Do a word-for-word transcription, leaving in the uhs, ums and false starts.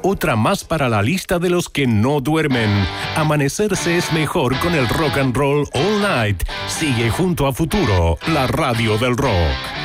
Otra más para la lista de los que no duermen. Amanecerse es mejor con el rock and roll all night. Sigue junto a Futuro, la radio del rock.